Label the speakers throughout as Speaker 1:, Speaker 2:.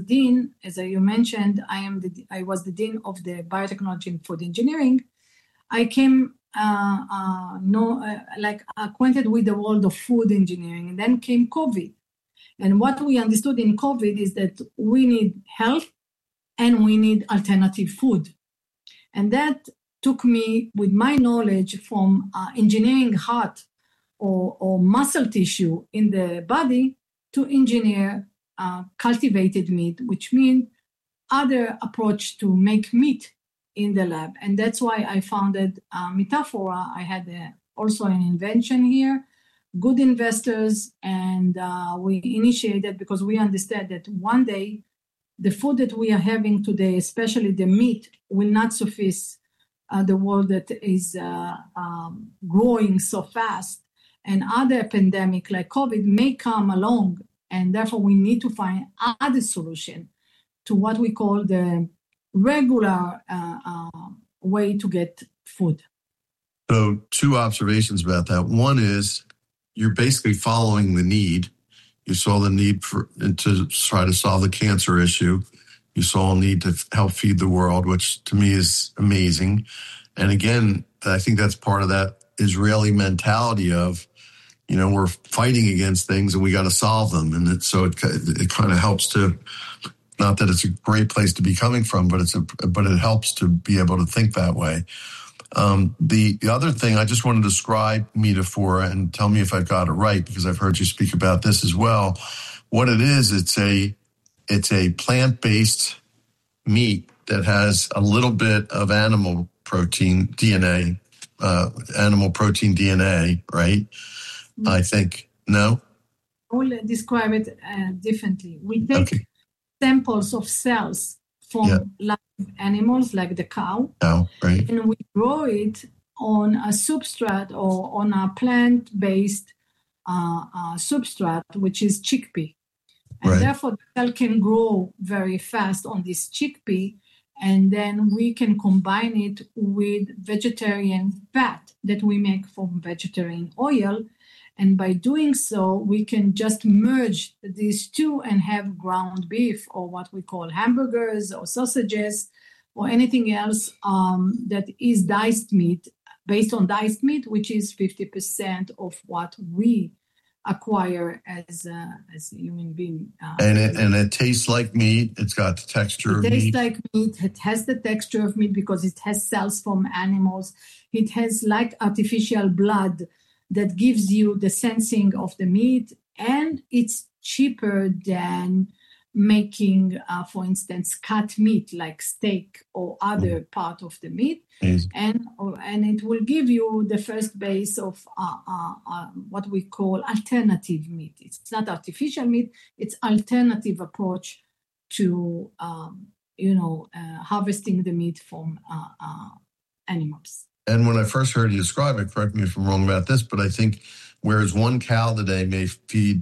Speaker 1: dean, as you mentioned, I was the dean of the biotechnology and food engineering. I came acquainted with the world of food engineering, and then came COVID. And what we understood in COVID is that we need health and we need alternative food. And that took me, with my knowledge from engineering heart or muscle tissue in the body, to engineer cultivated meat, which means other approach to make meat in the lab. And that's why I founded Metaphora. I had also an invention here, good investors, and we initiated because we understand that one day the food that we are having today, especially the meat, will not suffice the world that is growing so fast. And other pandemic like COVID may come along, and therefore we need to find other solution to what we call the regular way to get food.
Speaker 2: So 2 observations about that. One is you're basically following the need. You saw the need to try to solve the cancer issue. You saw a need to help feed the world, which to me is amazing. And again, I think that's part of that Israeli mentality of, we're fighting against things and we got to solve them. And it kind of helps to, not that it's a great place to be coming from, but it helps to be able to think that way. The other thing, I just want to describe Metaphora and tell me if I've got it right, because I've heard you speak about this as well. What it is, it's a plant-based meat that has a little bit of animal protein DNA, right? Mm-hmm. I think, no?
Speaker 1: I will describe it differently. We take samples of cells from live animals like the cow,
Speaker 2: right.
Speaker 1: And we grow it on a substrate or on a plant-based substrate, which is chickpea. And therefore, the cell can grow very fast on this chickpea, and then we can combine it with vegetarian fat that we make from vegetarian oil. And by doing so, we can just merge these two and have ground beef, or what we call hamburgers or sausages or anything else that is diced meat, based on diced meat, which is 50% of what we acquire as a human being.
Speaker 2: And it tastes like meat. It's got the texture of meat. It tastes
Speaker 1: like meat. It has the texture of meat because it has cells from animals. It has like artificial blood that gives you the sensing of the meat, and it's cheaper than making, for instance, cut meat like steak or other part of the meat. And it will give you the first base of what we call alternative meat. It's not artificial meat, it's alternative approach to harvesting the meat from animals.
Speaker 2: And when I first heard you describe it, correct me if I'm wrong about this, but I think whereas one cow today may feed,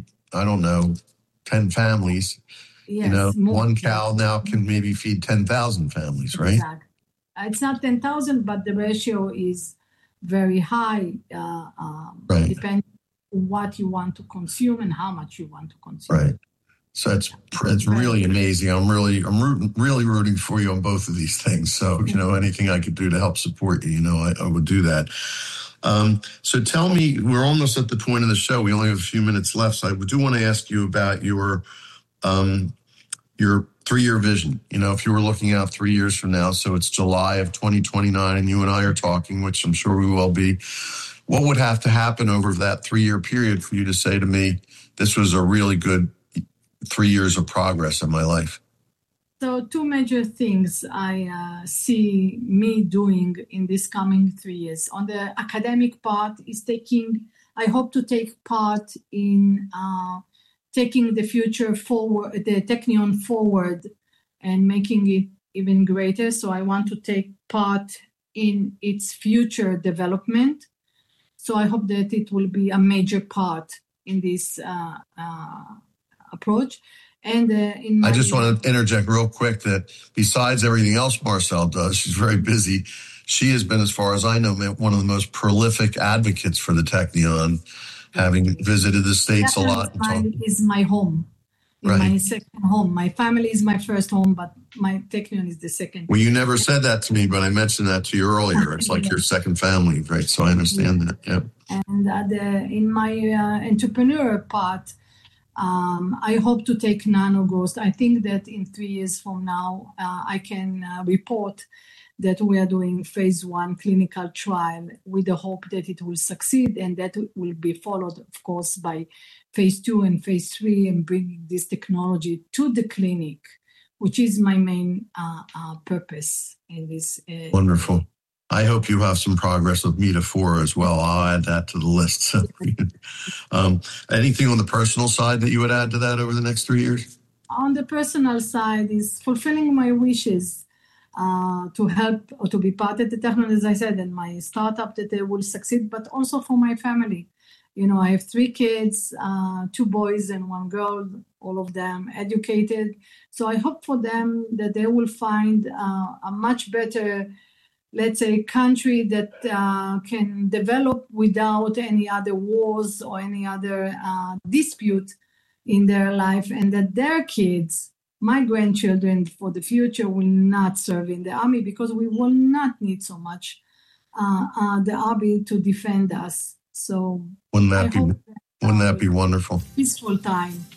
Speaker 2: 10 families, one cow now can maybe feed 10,000 families, right?
Speaker 1: Exactly. It's not 10,000, but the ratio is very high, depending on what you want to consume and how much you want to consume.
Speaker 2: Right. So it's really amazing. I'm really rooting for you on both of these things. So, anything I could do to help support you, I would do that. So tell me, we're almost at the point of the show. We only have a few minutes left. So I do want to ask you about your 3-year vision. If you were looking out 3 years from now, so it's July of 2029 and you and I are talking, which I'm sure we will be, what would have to happen over that 3-year period for you to say to me, this was a really good 3 years of progress in my life?
Speaker 1: So 2 major things I see me doing in this coming 3 years. On the academic part is I hope to take part in taking the future forward, the Technion forward, and making it even greater. So I want to take part in its future development. So I hope that it will be a major part in this approach. And I
Speaker 2: just want to interject real quick that besides everything else Marcel does, she's very busy. She has been, as far as I know, one of the most prolific advocates for the Technion, having visited the States a lot.
Speaker 1: Is my home.
Speaker 2: Right.
Speaker 1: My second home. My family is my first home, but my Technion is the second.
Speaker 2: Well, you never said that to me, but I mentioned that to you earlier. It's like your second family, right? So I understand that. Yeah.
Speaker 1: And in my entrepreneur part, I hope to take NanoGhost. I think that in 3 years from now, I can report that we are doing phase 1 clinical trial with the hope that it will succeed, and that will be followed, of course, by phase 2 and phase 3, and bringing this technology to the clinic, which is my main purpose in this.
Speaker 2: Wonderful. I hope you have some progress with Meta4 as well. I'll add that to the list. So, anything on the personal side that you would add to that over the next 3 years?
Speaker 1: On the personal side is fulfilling my wishes to help or to be part of the technology, as I said, and my startup that they will succeed, but also for my family. You know, I have 3 kids, 2 boys and 1 girl, all of them educated. So I hope for them that they will find a much better, let's say, country that can develop without any other wars or any other dispute in their life, and that their kids, my grandchildren for the future, will not serve in the army, because we will not need so much the army to defend us. So
Speaker 2: wouldn't that be wonderful?
Speaker 1: Peaceful time.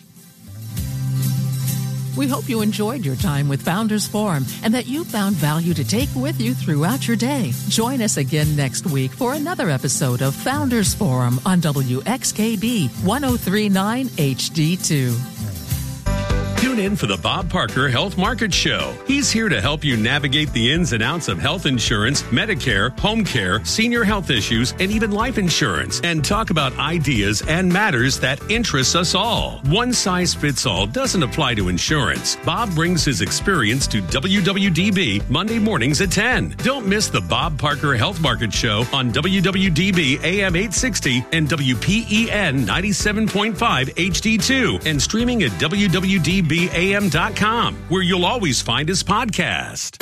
Speaker 3: We hope you enjoyed your time with Founders Forum and that you found value to take with you throughout your day. Join us again next week for another episode of Founders Forum on WXKB 1039 HD2.
Speaker 4: Tune in for the Bob Parker Health Market Show. He's here to help you navigate the ins and outs of health insurance, Medicare, home care, senior health issues, and even life insurance, and talk about ideas and matters that interest us all. One size fits all doesn't apply to insurance. Bob brings his experience to WWDB Monday mornings at 10. Don't miss the Bob Parker Health Market Show on WWDB AM 860 and WPEN 97.5 HD2, and streaming at WWDB am.com, where you'll always find his podcast.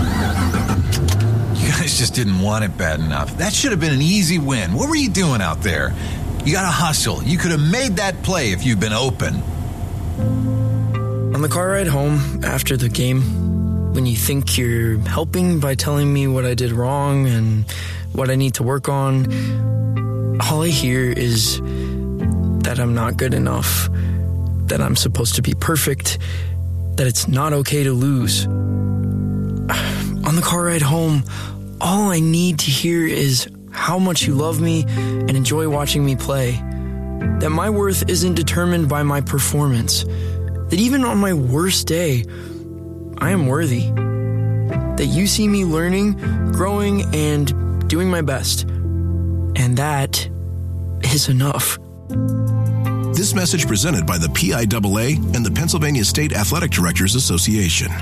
Speaker 5: You guys just didn't want it bad enough. That should have been an easy win. What were you doing out there? You got to hustle. You could have made that play if you'd been open.
Speaker 6: On the car ride home after the game, when you think you're helping by telling me what I did wrong and what I need to work on, all I hear is that I'm not good enough, that I'm supposed to be perfect, that it's not okay to lose. On the car ride home, all I need to hear is how much you love me and enjoy watching me play. That my worth isn't determined by my performance. That even on my worst day, I am worthy. That you see me learning, growing, and doing my best. And that is enough.
Speaker 7: This message presented by the PIAA and the Pennsylvania State Athletic Directors Association.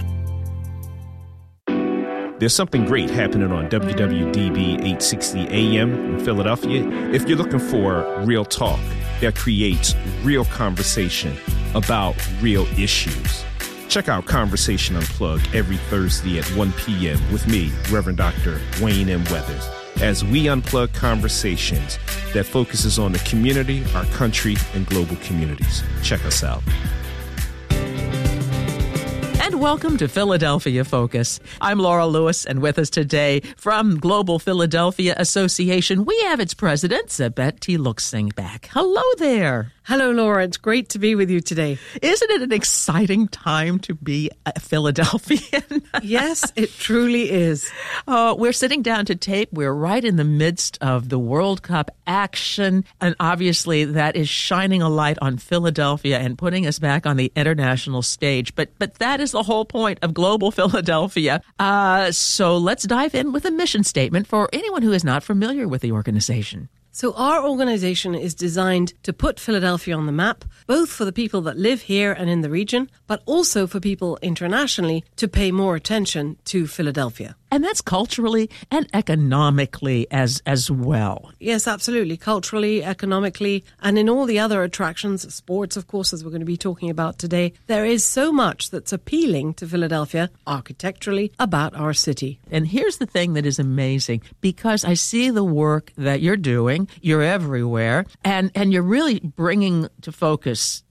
Speaker 8: There's something great happening on WWDB 860 AM in Philadelphia. If you're looking for real talk that creates real conversation about real issues, check out Conversation Unplugged every Thursday at 1 p.m. with me, Reverend Dr. Wayne M. Weathers, as we unplug conversations that focuses on the community, our country, and global communities. Check us out.
Speaker 3: And welcome to Philadelphia Focus. I'm Laura Lewis, and with us today from Global Philadelphia Association, we have its president, Zabet Luxing, back. Hello there.
Speaker 9: Hello, Laura. It's great to be with you today.
Speaker 3: Isn't it an exciting time to be a Philadelphian?
Speaker 9: Yes, it truly is.
Speaker 3: We're sitting down to tape. We're right in the midst of the World Cup action, and obviously that is shining a light on Philadelphia and putting us back on the international stage. But that is the whole point of Global Philadelphia. So let's dive in with a mission statement for anyone who is not familiar with the organization.
Speaker 9: So our organization is designed to put Philadelphia on the map, both for the people that live here and in the region, but also for people internationally to pay more attention to Philadelphia.
Speaker 3: And that's culturally and economically as well.
Speaker 9: Yes, absolutely. Culturally, economically, and in all the other attractions, sports, of course, as we're going to be talking about today. There is so much that's appealing to Philadelphia architecturally about our city.
Speaker 3: And here's the thing that is amazing, because I see the work that you're doing. You're everywhere, and you're really bringing to focus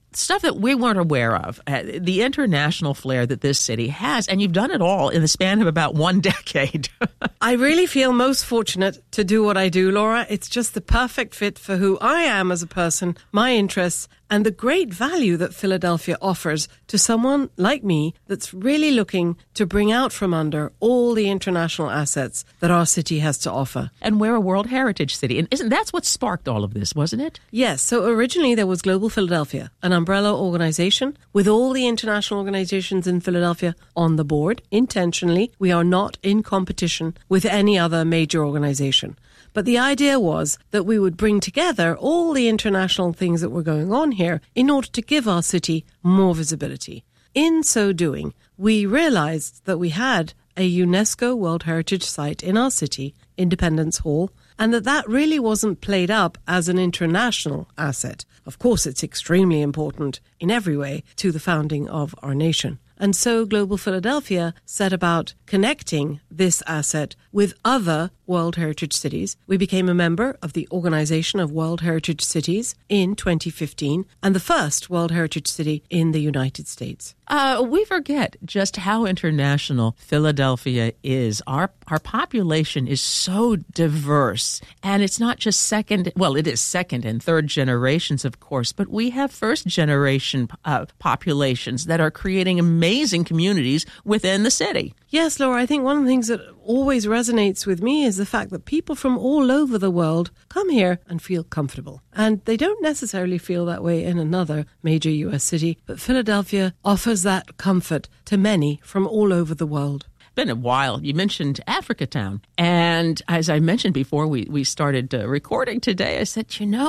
Speaker 3: stuff that we weren't aware of, the international flair that this city has, and you've done it all in the span of about 1 decade.
Speaker 9: I really feel most fortunate to do what I do, Laura. It's just the perfect fit for who I am as a person, my interests, and the great value that Philadelphia offers to someone like me that's really looking to bring out from under all the international assets that our city has to offer.
Speaker 3: And we're a World Heritage City. And that's what sparked all of this, wasn't it?
Speaker 9: Yes. So originally there was Global Philadelphia, an umbrella organization with all the international organizations in Philadelphia on the board. Intentionally, we are not in competition with any other major organization. But the idea was that we would bring together all the international things that were going on here in order to give our city more visibility. In so doing, we realized that we had a UNESCO World Heritage Site in our city, Independence Hall, and that really wasn't played up as an international asset. Of course, it's extremely important in every way to the founding of our nation. And so Global Philadelphia set about connecting this asset with other World Heritage Cities. We became a member of the Organization of World Heritage Cities in 2015 and the first World Heritage City in the United States.
Speaker 3: We forget just how international Philadelphia is. Our population is so diverse, and it's not just second and third generations, of course, but we have first generation populations that are creating amazing communities within the city.
Speaker 9: Yes, Laura, I think one of the things that always resonates with me is the fact that people from all over the world come here and feel comfortable. And they don't necessarily feel that way in another major U.S. city, but Philadelphia offers that comfort to many from all over the world.
Speaker 3: Been a while. You mentioned Africa Town. And as I mentioned before we started recording today, I said,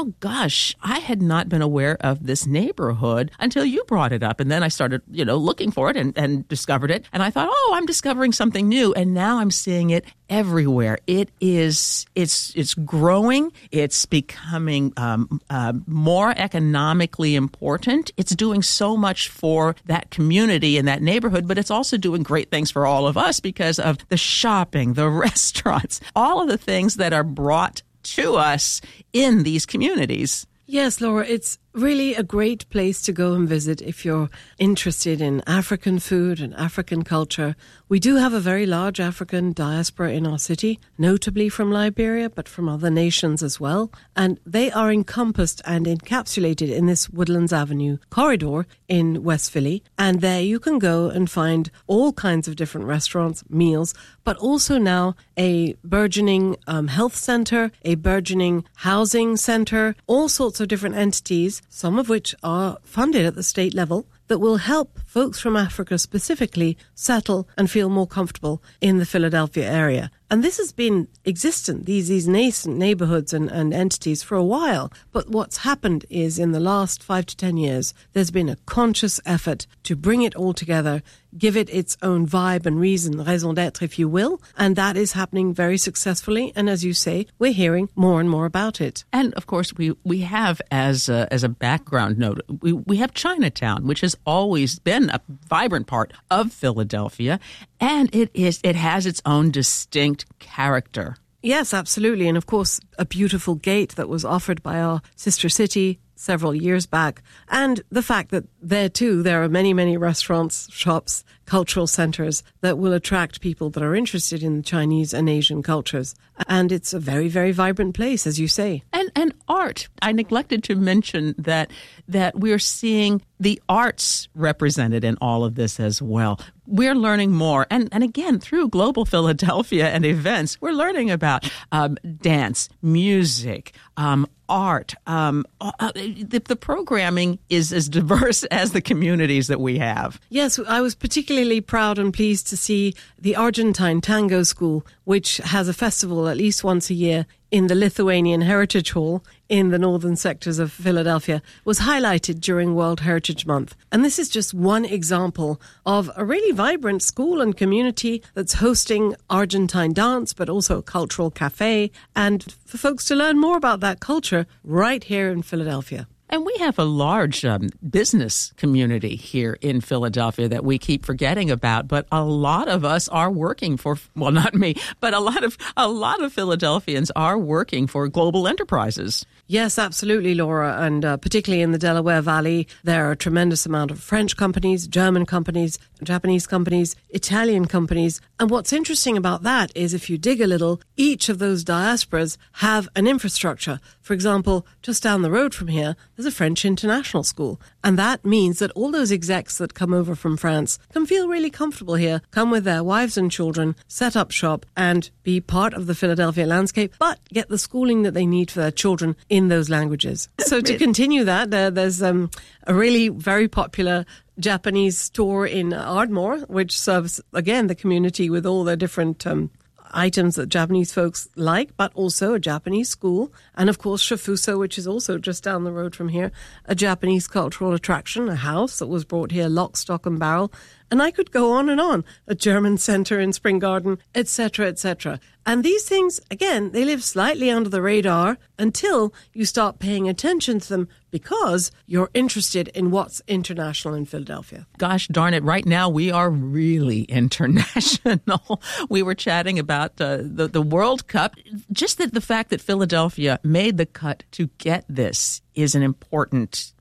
Speaker 3: gosh, I had not been aware of this neighborhood until you brought it up. And then I started, looking for it and discovered it. And I thought, I'm discovering something new. And now I'm seeing it everywhere. It's growing. It's becoming more economically important. It's doing so much for that community and that neighborhood, but it's also doing great things for all of us because of the shopping, the restaurants, all of the things that are brought to us in these communities.
Speaker 9: Yes, Laura, it's really a great place to go and visit if you're interested in African food and African culture. We do have a very large African diaspora in our city, notably from Liberia, but from other nations as well. And they are encompassed and encapsulated in this Woodlands Avenue corridor in West Philly. And there you can go and find all kinds of different restaurants, meals, but also now a burgeoning health center, a burgeoning housing center, all sorts of different entities, some of which are funded at the state level, that will help folks from Africa specifically settle and feel more comfortable in the Philadelphia area. And this has been existent, these nascent neighborhoods and entities for a while. But what's happened is in the last 5 to 10 years, there's been a conscious effort to bring it all together, give it its own vibe and raison d'etre, if you will. And that is happening very successfully. And as you say, we're hearing more and more about it.
Speaker 3: And of course, we have as a background note, we have Chinatown, which has always been a vibrant part of Philadelphia. And it has its own distinct character.
Speaker 9: Yes, absolutely. And of course, a beautiful gate that was offered by our sister city several years back. And the fact that there too, there are many, many restaurants, shops, cultural centers that will attract people that are interested in Chinese and Asian cultures. And it's a very, very vibrant place, as you say.
Speaker 3: And art. I neglected to mention that we're seeing the arts represented in all of this as well. We're learning more. And again, through Global Philadelphia and events, we're learning about dance, music, art. The programming is as diverse as the communities that we have.
Speaker 9: Yes, I was particularly proud and pleased to see the Argentine Tango School, which has a festival at least once a year in the Lithuanian Heritage Hall in the northern sectors of Philadelphia, was highlighted during World Heritage Month. And this is just one example of a really vibrant school and community that's hosting Argentine dance, but also a cultural cafe, and for folks to learn more about that culture right here in Philadelphia.
Speaker 3: And we have a large business community here in Philadelphia that we keep forgetting about. But a lot of us are working for, well, not me, but a lot of Philadelphians are working for global enterprises.
Speaker 9: Yes, absolutely, Laura. And particularly in the Delaware Valley, there are a tremendous amount of French companies, German companies, Japanese companies, Italian companies. And what's interesting about that is if you dig a little, each of those diasporas have an infrastructure. For example, just down the road from here, there's a French international school. And that means that all those execs that come over from France can feel really comfortable here, come with their wives and children, set up shop and be part of the Philadelphia landscape, but get the schooling that they need for their children in those languages. So to continue that, there's a really very popular Japanese store in Ardmore, which serves, again, the community with all the different items that Japanese folks like, but also a Japanese school. And of course, Shafuso, which is also just down the road from here, a Japanese cultural attraction, a house that was brought here lock, stock and barrel. And I could go on and on. A German center in Spring Garden, etc., etc. And these things, again, they live slightly under the radar until you start paying attention to them because you're interested in what's international in Philadelphia.
Speaker 3: Gosh darn it, right now we are really international. We were chatting about the World Cup. Just the fact that Philadelphia made the cut to get this is an important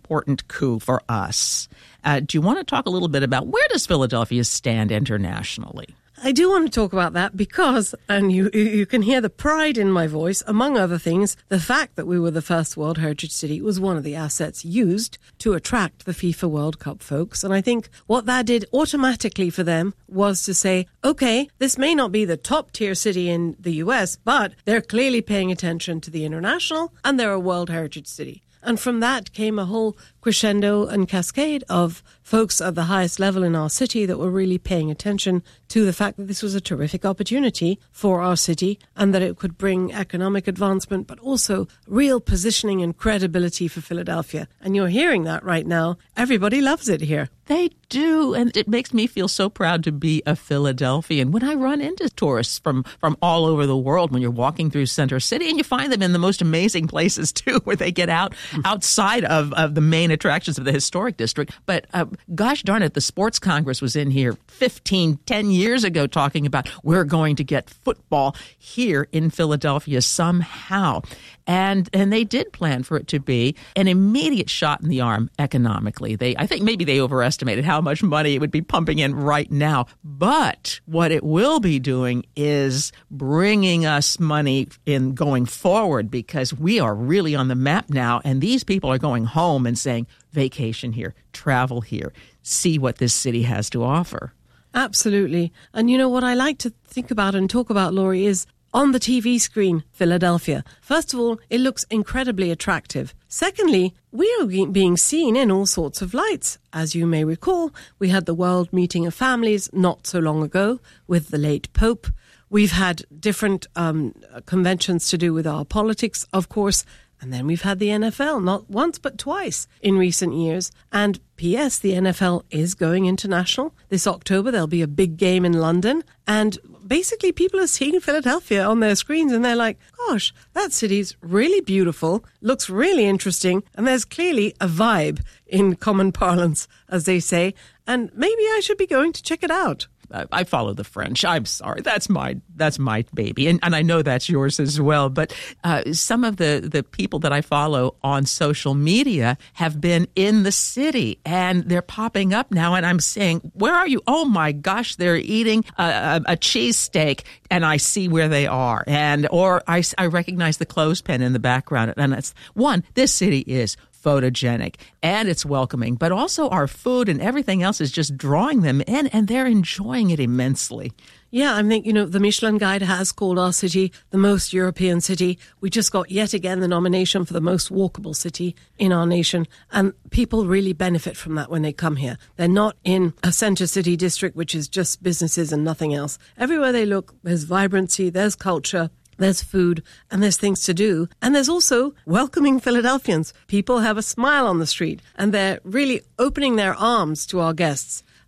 Speaker 3: coup for us. Do you want to talk a little bit about where does Philadelphia stand internationally?
Speaker 9: I do want to talk about that because, and you can hear the pride in my voice, among other things, the fact that we were the first World Heritage City was one of the assets used to attract the FIFA World Cup folks. And I think what that did automatically for them was to say, okay, this may not be the top tier city in the US, but they're clearly paying attention to the international and they're a World Heritage City. And from that came a whole crescendo and cascade of folks at the highest level in our city that were really paying attention to the fact that this was a terrific opportunity for our city and that it could bring economic advancement, but also real positioning and credibility for Philadelphia. And you're hearing that right now. Everybody loves it here.
Speaker 3: They do, and it makes me feel so proud to be a Philadelphian. When I run into tourists from all over the world, when you're walking through Center City, and you find them in the most amazing places, too, where they get outside of the main attractions of the historic district. But gosh darn it, the Sports Congress was in here 10 years ago talking about we're going to get football here in Philadelphia somehow. And they did plan for it to be an immediate shot in the arm economically. I think maybe they overestimated how much money it would be pumping in right now. But what it will be doing is bringing us money in going forward because we are really on the map now. And these people are going home and saying, vacation here, travel here, see what this city has to offer.
Speaker 9: Absolutely. And you know what I like to think about and talk about, Laurie, is on the TV screen, Philadelphia. First of all, it looks incredibly attractive. Secondly, we are being seen in all sorts of lights. As you may recall, we had the World Meeting of Families not so long ago with the late Pope. We've had different conventions to do with our politics, of course. And then we've had the NFL, not once but twice in recent years. And P.S., the NFL is going international. This October, there'll be a big game in London. And basically, people are seeing Philadelphia on their screens and they're like, gosh, that city's really beautiful, looks really interesting. And there's clearly a vibe in common parlance, as they say. And maybe I should be going to check it out.
Speaker 3: I follow the French. I'm sorry. That's my baby. And I know that's yours as well. But some of the people that I follow on social media have been in the city and they're popping up now. And I'm saying, where are you? Oh, my gosh, they're eating a cheesesteak. And I see where they are. Or I recognize the clothespin in the background. And that's one, this city is photogenic and it's welcoming, but also our food and everything else is just drawing them in and they're enjoying it immensely.
Speaker 9: Yeah, I think, the Michelin Guide has called our city the most European city. We just got yet again the nomination for the most walkable city in our nation. And people really benefit from that when they come here. They're not in a center city district, which is just businesses and nothing else. Everywhere they look, there's vibrancy, there's culture, there's food, and there's things to do. And there's also welcoming Philadelphians. People have a smile on the street, and they're really opening their arms to our guests.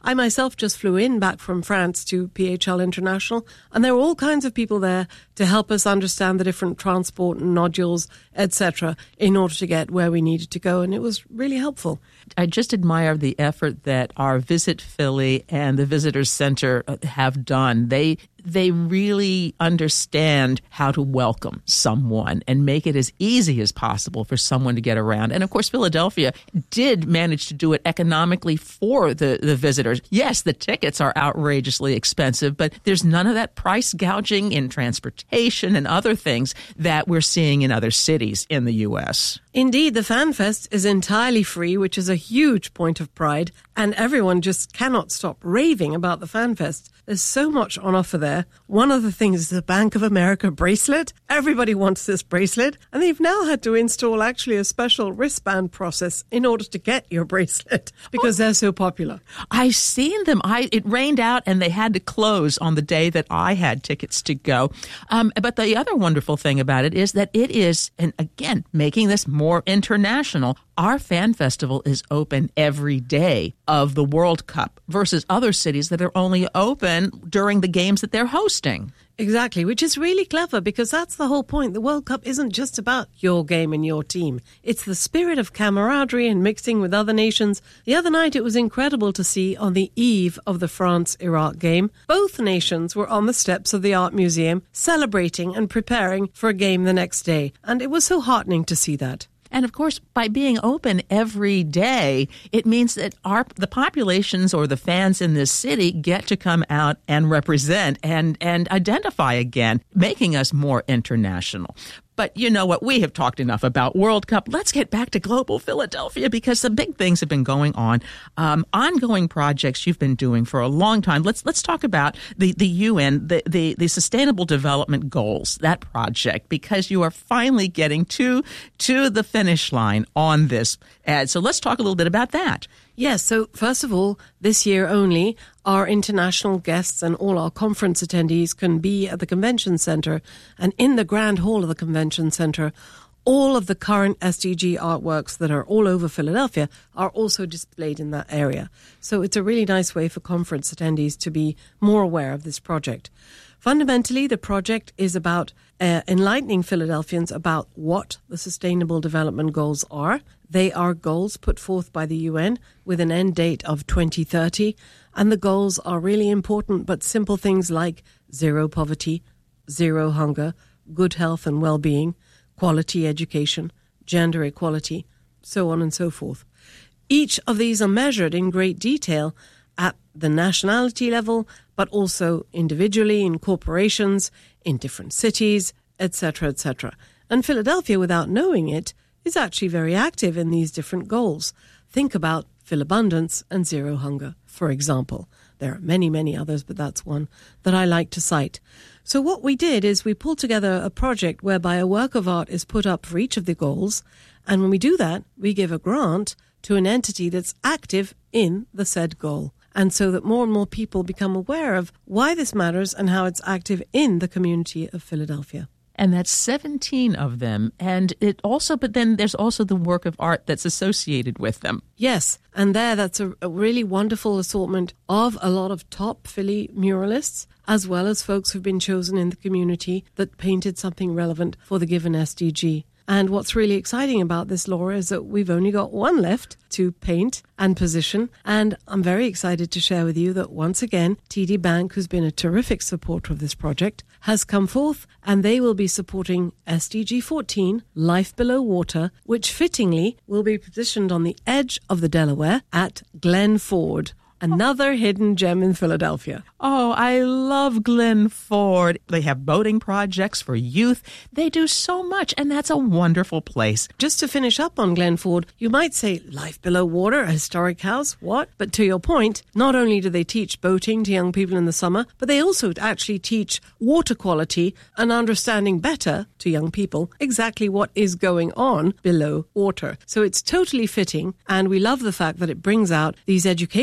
Speaker 9: I myself just flew in back from France to PHL International, and there were all kinds of people there to help us understand the different transport nodules, etc., in order to get where we needed to go, and it was really helpful.
Speaker 3: I just admire the effort that our Visit Philly and the Visitors Center have done. They really understand how to welcome someone and make it as easy as possible for someone to get around. And of course, Philadelphia did manage to do it economically for the visitors. Yes, the tickets are outrageously expensive, but there's none of that price gouging in transportation and other things that we're seeing in other cities in the U.S.
Speaker 9: Indeed, the FanFest is entirely free, which is a huge point of pride, and everyone just cannot stop raving about the FanFest. There's so much on offer there. One of the things is the Bank of America bracelet. Everybody wants this bracelet, and they've now had to install actually a special wristband process in order to get your bracelet because they're so popular.
Speaker 3: I've seen them. It rained out and they had to close on the day that I had tickets to go. But the other wonderful thing about it is that it is, and again, making this more international, our fan festival is open every day of the World Cup versus other cities that are only open during the games that they're hosting.
Speaker 9: Exactly, which is really clever because that's the whole point. The World Cup isn't just about your game and your team. It's the spirit of camaraderie and mixing with other nations. The other night it was incredible to see on the eve of the France-Iraq game, both nations were on the steps of the Art Museum celebrating and preparing for a game the next day. And it was so heartening to see that.
Speaker 3: And of course, by being open every day, it means that the populations or the fans in this city get to come out and represent and identify again, making us more international. But you know what? We have talked enough about World Cup. Let's get back to Global Philadelphia because some big things have been going on. Ongoing projects you've been doing for a long time. Let's talk about the UN, the Sustainable Development Goals, that project, because you are finally getting to the finish line on this ad. So let's talk a little bit about that.
Speaker 9: Yes, so first of all, this year only, our international guests and all our conference attendees can be at the Convention Center, and in the Grand Hall of the Convention Center, all of the current SDG artworks that are all over Philadelphia are also displayed in that area. So it's a really nice way for conference attendees to be more aware of this project. Fundamentally, the project is about enlightening Philadelphians about what the Sustainable Development Goals are. They are goals put forth by the UN with an end date of 2030. And the goals are really important, but simple things like zero poverty, zero hunger, good health and well-being, quality education, gender equality, so on and so forth. Each of these are measured in great detail at the nationality level, but also individually in corporations, in different cities, etc., etc. And Philadelphia, without knowing it, is actually very active in these different goals. Think about Philabundance and zero hunger, for example. There are many, many others, but that's one that I like to cite. So what we did is we pulled together a project whereby a work of art is put up for each of the goals. And when we do that, we give a grant to an entity that's active in the said goal. And so that more and more people become aware of why this matters and how it's active in the community of Philadelphia.
Speaker 3: And that's 17 of them. And but then there's also the work of art that's associated with them.
Speaker 9: Yes. And that's a really wonderful assortment of a lot of top Philly muralists, as well as folks who've been chosen in the community that painted something relevant for the given SDG. And what's really exciting about this, Laura, is that we've only got one left to paint and position. And I'm very excited to share with you that once again, TD Bank, who's been a terrific supporter of this project, has come forth and they will be supporting SDG 14, Life Below Water, which fittingly will be positioned on the edge of the Delaware at Glen Ford. Another hidden gem in Philadelphia.
Speaker 3: Oh, I love Glen Ford. They have boating projects for youth. They do so much, and that's a wonderful place.
Speaker 9: Just to finish up on Glen Ford, you might say, Life Below Water, a historic house, what? But to your point, not only do they teach boating to young people in the summer, but they also actually teach water quality and understanding better to young people exactly what is going on below water. So it's totally fitting, and we love the fact that it brings out these educational programs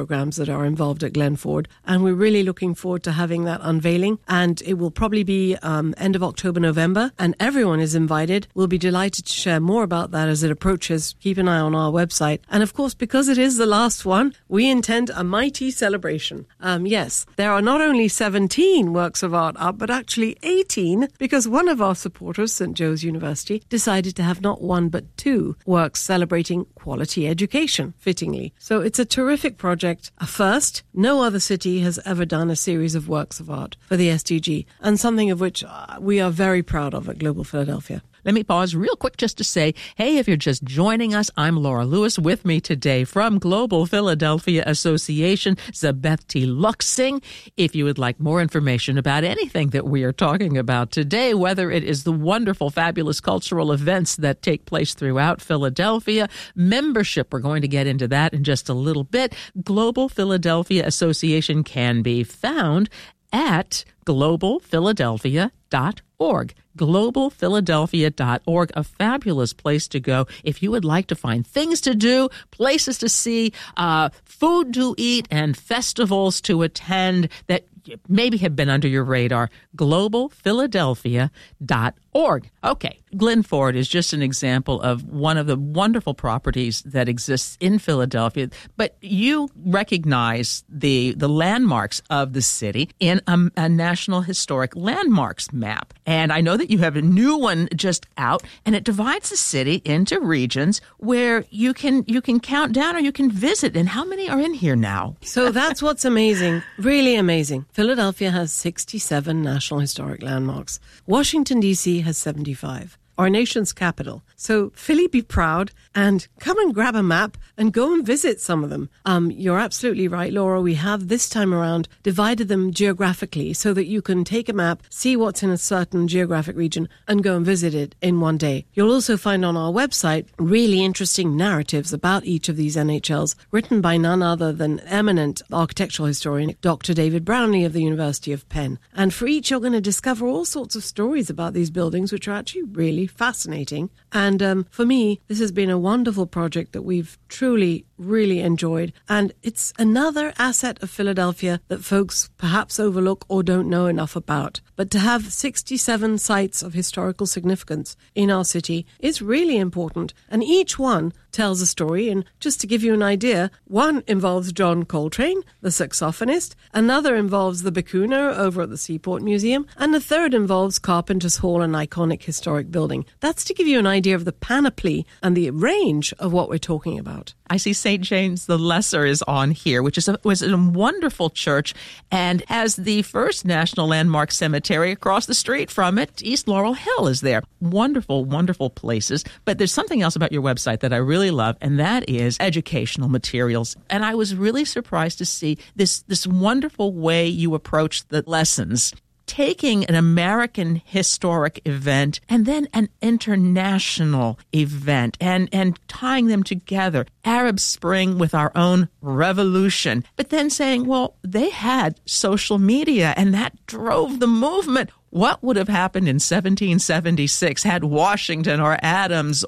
Speaker 9: programs that are involved at Glen Ford. And we're really looking forward to having that unveiling. And it will probably be end of October, November. And everyone is invited. We'll be delighted to share more about that as it approaches. Keep an eye on our website. And of course, because it is the last one, we intend a mighty celebration. Yes, there are not only 17 works of art up, but actually 18, because one of our supporters, St. Joe's University, decided to have not one but two works celebrating quality education, fittingly. So it's a terrific project. A first. No other city has ever done a series of works of art for the SDG, and something of which we are very proud of at Global Philadelphia.
Speaker 3: Let me pause real quick just to say, hey, if you're just joining us, I'm Laura Lewis. With me today from Global Philadelphia Association, Zabeth T. Luxing. If you would like more information about anything that we are talking about today, whether it is the wonderful, fabulous cultural events that take place throughout Philadelphia, membership, we're going to get into that in just a little bit. Global Philadelphia Association can be found at globalphiladelphia.org. globalphiladelphia.org, a fabulous place to go if you would like to find things to do, places to see, food to eat, and festivals to attend that maybe have been under your radar. globalphiladelphia.org. Okay, Glen Ford is just an example of one of the wonderful properties that exists in Philadelphia, but you recognize the landmarks of the city in a National Historic Landmarks map. And I know that you have a new one just out, and it divides the city into regions where you can count down or you can visit. And how many are in here now?
Speaker 9: So that's what's amazing, really amazing. Philadelphia has 67 National Historic Landmarks. Washington, D.C. has 75. Our nation's capital. So Philly, be proud and come and grab a map and go and visit some of them. You're absolutely right, Laura. We have this time around divided them geographically so that you can take a map, see what's in a certain geographic region and go and visit it in one day. You'll also find on our website really interesting narratives about each of these NHLs written by none other than eminent architectural historian Dr. David Brownlee of the University of Penn. And for each, you're going to discover all sorts of stories about these buildings, which are actually really fascinating. And for me, this has been a wonderful project that we've truly, really enjoyed. And it's another asset of Philadelphia that folks perhaps overlook or don't know enough about. But to have 67 sites of historical significance in our city is really important. And each one tells a story. And just to give you an idea, one involves John Coltrane, the saxophonist. Another involves the Becuna over at the Seaport Museum. And the third involves Carpenter's Hall, an iconic historic building. That's to give you an idea of the panoply and the range of what we're talking about.
Speaker 3: I see St. James the Lesser is on here, which was a wonderful church and has the first National Landmark Cemetery across the street from it. East Laurel Hill is there. Wonderful, wonderful places. But there's something else about your website that I really love, and that is educational materials. And I was really surprised to see this wonderful way you approach the lessons, taking an American historic event and then an international event and tying them together. Arab Spring with our own revolution. But then saying, well, they had social media and that drove the movement. What would have happened in 1776 had Washington or Adams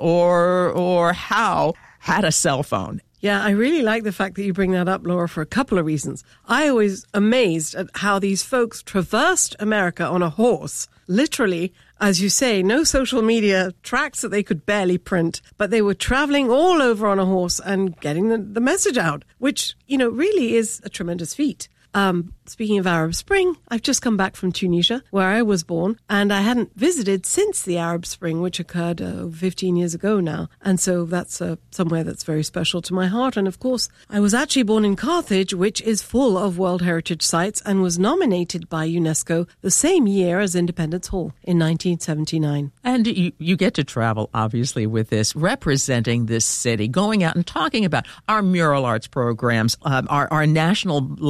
Speaker 3: or Howe had a cell phone?
Speaker 9: Yeah, I really like the fact that you bring that up, Laura, for a couple of reasons. I was amazed at how these folks traversed America on a horse. Literally, as you say, no social media, tracts that they could barely print, but they were traveling all over on a horse and getting the message out, which, really is a tremendous feat. Speaking of Arab Spring, I've just come back from Tunisia, where I was born, and I hadn't visited since the Arab Spring, which occurred 15 years ago now. And so that's somewhere that's very special to my heart. And of course, I was actually born in Carthage, which is full of World Heritage Sites and was nominated by UNESCO the same year as Independence Hall in 1979.
Speaker 3: And you get to travel, obviously, with this, representing this city, going out and talking about our mural arts programs, our national landmarks,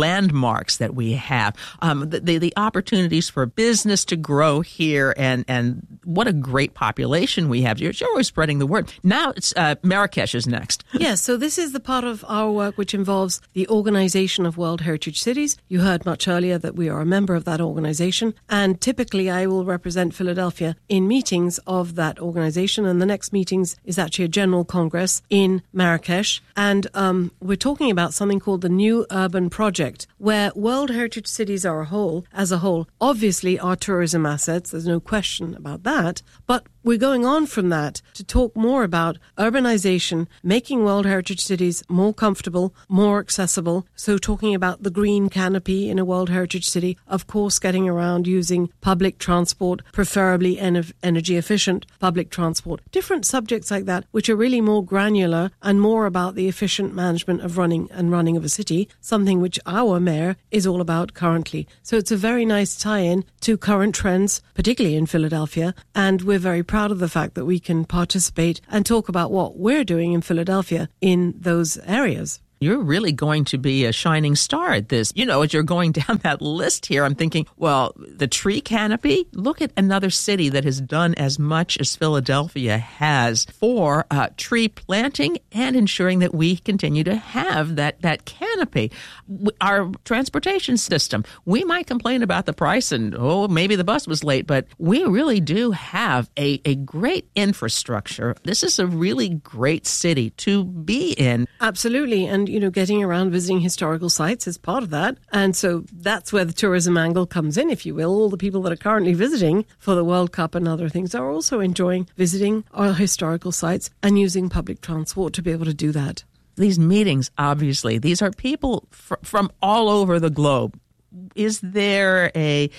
Speaker 3: landmarks that we have, the opportunities for business to grow here, and what a great population we have. You're always spreading the word. Now it's Marrakesh is next.
Speaker 9: Yes, so this is the part of our work which involves the Organization of World Heritage Cities. You heard much earlier that we are a member of that organization, and typically I will represent Philadelphia in meetings of that organization, and the next meetings is actually a general congress in Marrakesh, and we're talking about something called the New Urban Project, where World Heritage Cities as a whole, obviously are tourism assets, there's no question about that, but we're going on from that to talk more about urbanization, making World Heritage Cities more comfortable, more accessible. So talking about the green canopy in a World Heritage City, of course, getting around using public transport, preferably energy efficient public transport, different subjects like that, which are really more granular and more about the efficient management of running of a city, something which our mayor is all about currently. So it's a very nice tie-in to current trends, particularly in Philadelphia, and we're very proud of the fact that we can participate and talk about what we're doing in Philadelphia in those areas.
Speaker 3: You're really going to be a shining star at this. You know, as you're going down that list here, I'm thinking, well, the tree canopy, look at another city that has done as much as Philadelphia has for tree planting and ensuring that we continue to have that canopy. Our transportation system, we might complain about the price and, maybe the bus was late, but we really do have a great infrastructure. This is a really great city to be in.
Speaker 9: Absolutely. And getting around visiting historical sites is part of that. And so that's where the tourism angle comes in, if you will. All the people that are currently visiting for the World Cup and other things are also enjoying visiting our historical sites and using public transport to be able to do that.
Speaker 3: These meetings, obviously, these are people from all over the globe. Is there a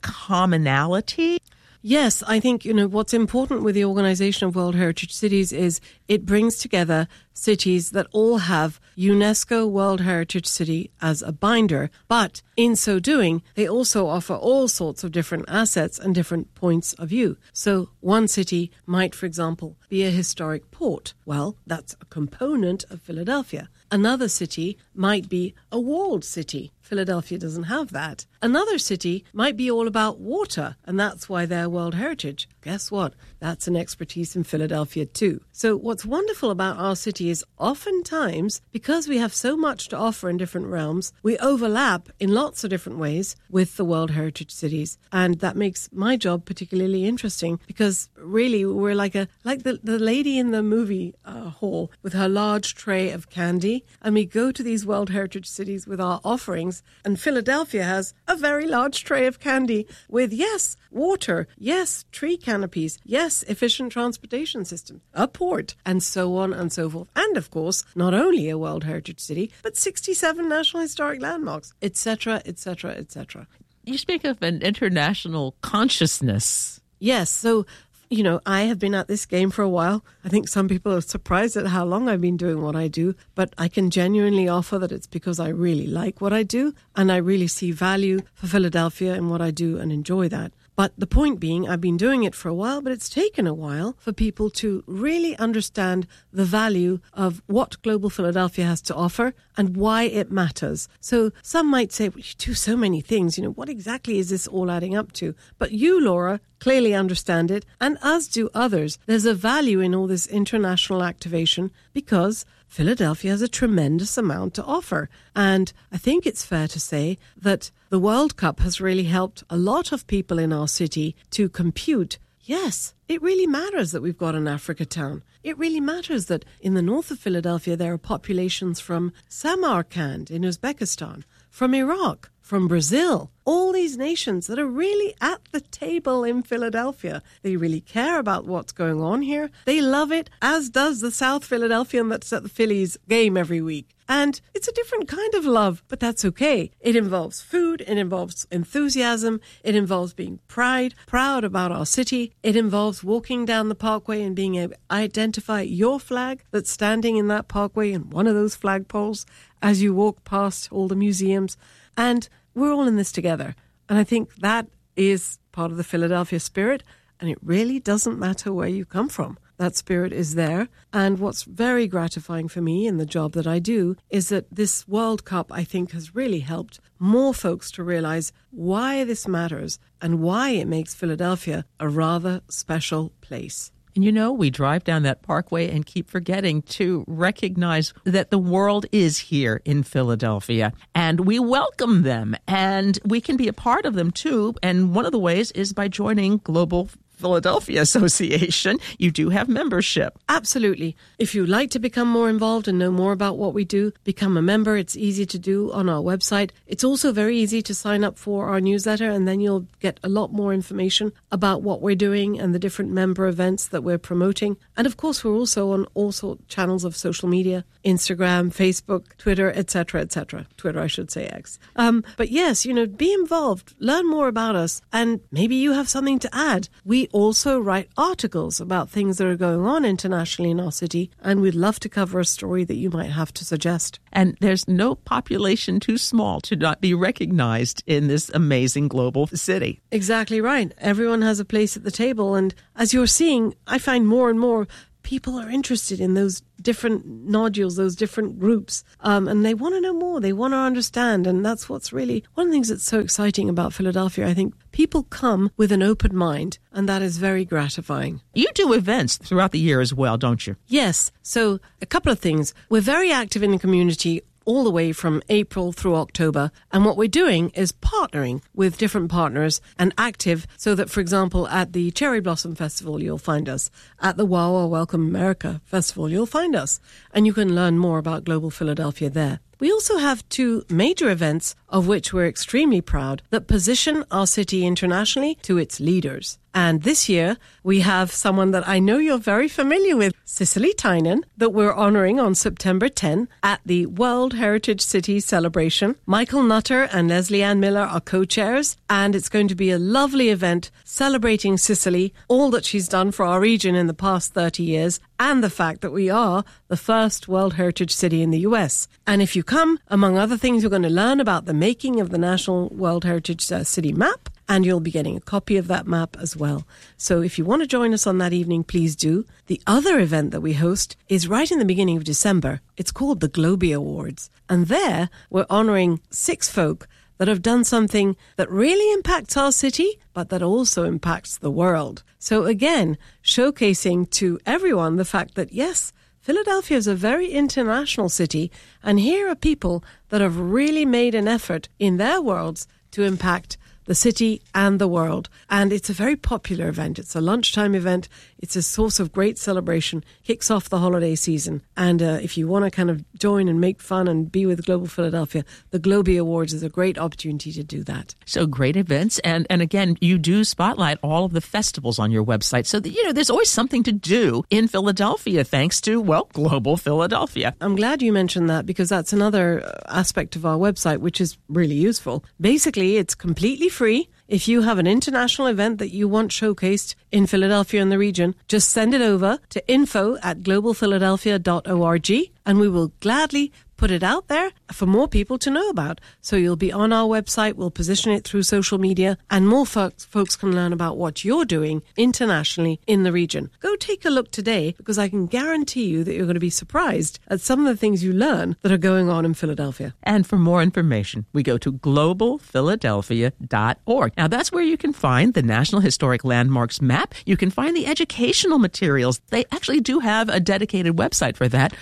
Speaker 3: commonality?
Speaker 9: Yes, I think, what's important with the Organization of World Heritage Cities is it brings together cities that all have UNESCO World Heritage City as a binder. But in so doing, they also offer all sorts of different assets and different points of view. So one city might, for example, be a historic port. Well, that's a component of Philadelphia. Another city might be a walled city. Philadelphia doesn't have that. Another city might be all about water, and that's why they're World Heritage. Guess what? That's an expertise in Philadelphia too. So what's wonderful about our city is oftentimes, because we have so much to offer in different realms, we overlap in lots of different ways with the World Heritage Cities. And that makes my job particularly interesting because really we're like the lady in the movie hall with her large tray of candy, and we go to these World Heritage Cities with our offerings, and Philadelphia has a very large tray of candy with, yes, water, yes, tree canopies, yes, efficient transportation system, a port, and so on and so forth. And of course, not only a World Heritage City, but 67 National Historic Landmarks, etc., etc., etc.
Speaker 3: You speak of an international consciousness.
Speaker 9: Yes, so I have been at this game for a while. I think some people are surprised at how long I've been doing what I do, but I can genuinely offer that it's because I really like what I do and I really see value for Philadelphia in what I do and enjoy that. But the point being, I've been doing it for a while, but it's taken a while for people to really understand the value of what Global Philadelphia has to offer and why it matters. So some might say, well, you do so many things, what exactly is this all adding up to? But you, Laura, clearly understand it, and as do others. There's a value in all this international activation because Philadelphia has a tremendous amount to offer. And I think it's fair to say that the World Cup has really helped a lot of people in our city to compute, yes, it really matters that we've got an Africa town. It really matters that in the north of Philadelphia there are populations from Samarkand in Uzbekistan, from Iraq, from Brazil, all these nations that are really at the table in Philadelphia. They really care about what's going on here. They love it, as does the South Philadelphian that's at the Phillies game every week. And it's a different kind of love, but that's okay. It involves food, it involves enthusiasm, it involves being proud about our city. It involves walking down the parkway and being able to identify your flag that's standing in that parkway in one of those flagpoles as you walk past all the museums. And we're all in this together. And I think that is part of the Philadelphia spirit. And it really doesn't matter where you come from. that spirit is there. And what's very gratifying for me in the job that I do is that this World Cup, I think, has really helped more folks to realize why this matters and why it makes Philadelphia a rather special place.
Speaker 3: And you know, we drive down that parkway and keep forgetting to recognize that the world is here in Philadelphia and we welcome them and we can be a part of them too. And one of the ways is by joining Global Philadelphia Association. You do have membership.
Speaker 9: Absolutely. If you'd like to become more involved and know more about what we do, become a member. It's easy to do on our website. It's also very easy to sign up for our newsletter, and then you'll get a lot more information about what we're doing and the different member events that we're promoting. And of course, we're also on all sorts of channels of social media, Instagram, Facebook, Twitter, etc., etc. Twitter, I should say X. But yes, be involved, learn more about us, and maybe you have something to add. We also write articles about things that are going on internationally in our city, and we'd love to cover a story that you might have to suggest.
Speaker 3: And there's no population too small to not be recognized in this amazing global city.
Speaker 9: Exactly right. Everyone has a place at the table, and as you're seeing, I find more and more people are interested in those different nodules, those different groups, and they want to know more. They want to understand, and that's what's really one of the things that's so exciting about Philadelphia. I think people come with an open mind, and that is very gratifying.
Speaker 3: You do events throughout the year as well, don't you?
Speaker 9: Yes. So a couple of things. We're very active in the community all the way from April through October. And what we're doing is partnering with different partners and active so that, for example, at the Cherry Blossom Festival, you'll find us. At the Wawa Welcome America Festival, you'll find us. And you can learn more about Global Philadelphia there. We also have two major events of which we're extremely proud that position our city internationally to its leaders. And this year, we have someone that I know you're very familiar with, Cicely Tynan, that we're honoring on September 10 at the World Heritage City Celebration. Michael Nutter and Leslie Ann Miller are co-chairs, and it's going to be a lovely event celebrating Cicely, all that she's done for our region in the past 30 years, and the fact that we are the first World Heritage City in the US. And if you come, among other things, you're going to learn about the making of the National World Heritage City Map, and you'll be getting a copy of that map as well. So if you want to join us on that evening, please do. The other event that we host is right in the beginning of December. It's called the Globie Awards. And there, we're honoring 6 folk that have done something that really impacts our city, but that also impacts the world. So again, showcasing to everyone the fact that, yes, Philadelphia is a very international city, and here are people that have really made an effort in their worlds to impact the city and the world. And it's a very popular event. It's a lunchtime event. It's a source of great celebration. Kicks off the holiday season. And if you want to kind of join and make fun and be with Global Philadelphia, the Globie Awards is a great opportunity to do that.
Speaker 3: So great events. And again, you do spotlight all of the festivals on your website. So that, there's always something to do in Philadelphia thanks to, Global Philadelphia.
Speaker 9: I'm glad you mentioned that because that's another aspect of our website, which is really useful. Basically, it's completely free. If you have an international event that you want showcased in Philadelphia and the region, just send it over to info@globalphiladelphia.org and we will gladly put it out there for more people to know about. So you'll be on our website, we'll position it through social media, and more folks can learn about what you're doing internationally in the region. Go take a look today, because I can guarantee you that you're going to be surprised at some of the things you learn that are going on in Philadelphia.
Speaker 3: And for more information, we go to globalphiladelphia.org. Now, that's where you can find the National Historic Landmarks map. You can find the educational materials. They actually do have a dedicated website for that,